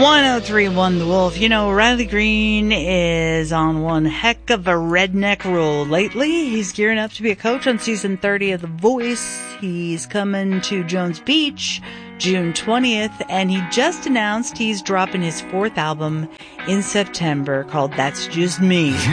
1031 The Wolf. You know, Riley Green is on one heck of a redneck roll lately. He's gearing up to be a coach on season 30 of The Voice. He's coming to Jones Beach June 20th, and he just announced he's dropping his 4th album in September called That's Just Me.